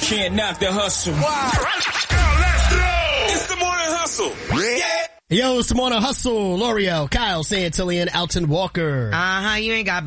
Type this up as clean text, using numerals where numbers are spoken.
can't knock the hustle. Wow. Let's go. It's the morning hustle. Yeah. Yo, it's the morning hustle. L'Oreal, Kyle, Santillian, Alton Walker. You ain't got